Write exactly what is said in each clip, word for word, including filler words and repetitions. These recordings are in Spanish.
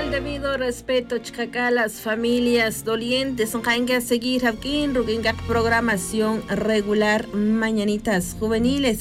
el debido respeto chacacá las familias dolientes son que seguir aquí en programación regular mañanitas juveniles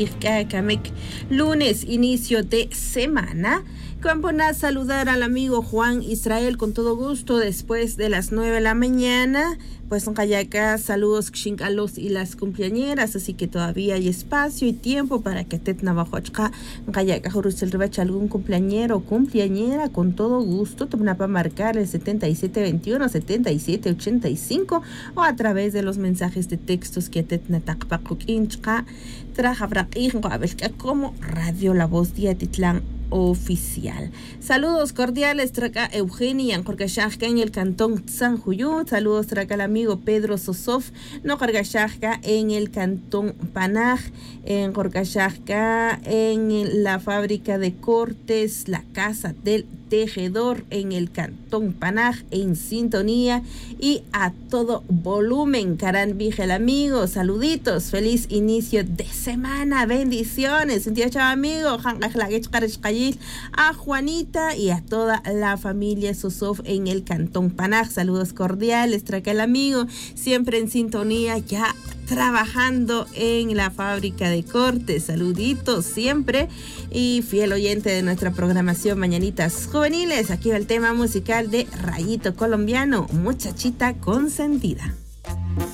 lunes inicio de semana. Campona saludar al amigo Juan Israel con todo gusto después de las nueve de la mañana. Pues son acá saludos a los y las cumpleañeras, así que todavía hay espacio y tiempo para que te nabajochka kayaka jorusel rebacha algún cumpleañero o cumpleañera con todo gusto. Toma para marcar el setenta y siete veintiuno setenta y siete ochenta y cinco o a través de los mensajes de textos que te natakpakuk inchka traja como Radio La Voz de Atitlán oficial. Saludos cordiales traca Eugenia en Jorgashajka en el cantón San Juyut. Saludos traca el amigo Pedro Sosof no Jorgashajka en el cantón Panaj, en Jorgashajka en la fábrica de cortes La Casa del Tejedor en el cantón Panaj en sintonía y a todo volumen. Caran Vigel amigo, saluditos, feliz inicio de semana, bendiciones, amigo a Juanita y a toda la familia Sosof en el cantón Panaj. Saludos cordiales, traca el amigo, siempre en sintonía, ya trabajando en la fábrica de cortes. Saluditos siempre y fiel oyente de nuestra programación Mañanitas Juveniles. Aquí va el tema musical de Rayito Colombiano, Muchachita Consentida.